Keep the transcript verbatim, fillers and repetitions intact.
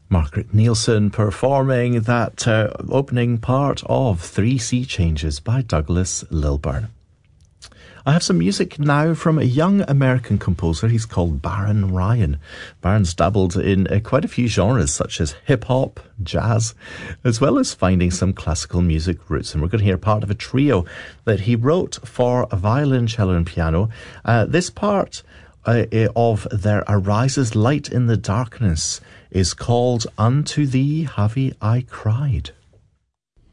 Margaret Nielsen performing that uh, opening part of Three Sea Changes by Douglas Lilburn. I have some music now from a young American composer. He's called Baron Ryan. Baron's dabbled in uh, quite a few genres such as hip-hop, jazz, as well as finding some classical music roots. And we're going to hear part of a trio that he wrote for a violin, cello and piano. Uh, this part uh, of There Arises Light in the Darkness is called Unto Thee Have I Cried.